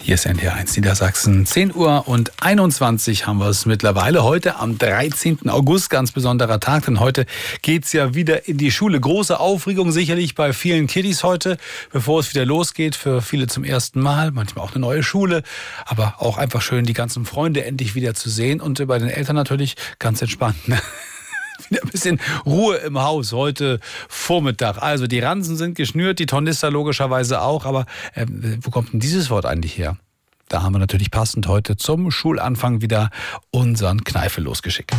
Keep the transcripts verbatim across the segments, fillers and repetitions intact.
Hier ist N D R eins Niedersachsen. zehn Uhr und einundzwanzig haben wir es mittlerweile. Heute am dreizehnten August, ganz besonderer Tag, denn heute geht's ja wieder in die Schule. Große Aufregung sicherlich bei vielen Kiddies heute, bevor es wieder losgeht. Für viele zum ersten Mal, manchmal auch eine neue Schule. Aber auch einfach schön, die ganzen Freunde endlich wieder zu sehen. Und bei den Eltern natürlich ganz entspannt, ne? Wieder ein bisschen Ruhe im Haus heute Vormittag. Also die Ransen sind geschnürt, die Tornister logischerweise auch. Aber äh, wo kommt denn dieses Wort eigentlich her? Da haben wir natürlich passend heute zum Schulanfang wieder unseren Kneife losgeschickt.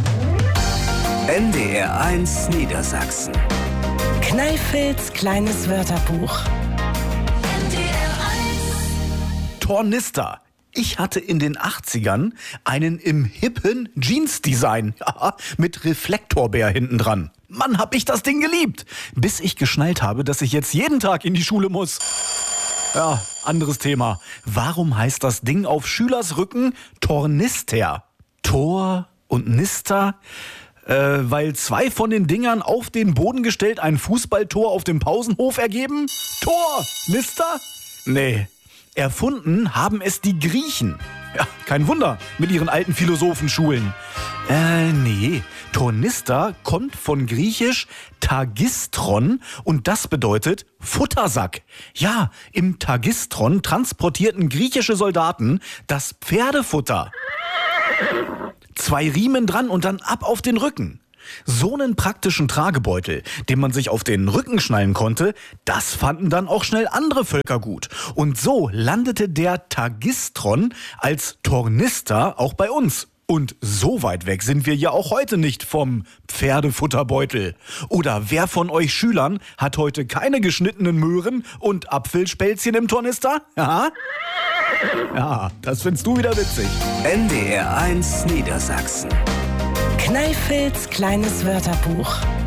N D R eins Niedersachsen. Kneifels kleines Wörterbuch. N D R eins. Tornister. Ich hatte in den achtzigern einen im hippen Jeans-Design, ja, mit Reflektorbär hinten dran. Mann, hab ich das Ding geliebt, bis ich geschnallt habe, dass ich jetzt jeden Tag in die Schule muss. Ja, anderes Thema. Warum heißt das Ding auf Schülers Rücken Tornister? Tor und Nister? Äh, weil zwei von den Dingern auf den Boden gestellt ein Fußballtor auf dem Pausenhof ergeben? Tor! Nister? Nee. Erfunden haben es die Griechen. Ja, kein Wunder, mit ihren alten Philosophenschulen. Äh, nee. Tornister kommt von griechisch Tagistron und das bedeutet Futtersack. Ja, im Tagistron transportierten griechische Soldaten das Pferdefutter. Zwei Riemen dran und dann ab auf den Rücken. So einen praktischen Tragebeutel, den man sich auf den Rücken schnallen konnte, das fanden dann auch schnell andere Völker gut. Und so landete der Tagistron als Tornister auch bei uns. Und so weit weg sind wir ja auch heute nicht vom Pferdefutterbeutel. Oder wer von euch Schülern hat heute keine geschnittenen Möhren und Apfelspälzchen im Tornister? Ja? Ja, das findest du wieder witzig. N D R eins Niedersachsen. Kneifels kleines Wörterbuch.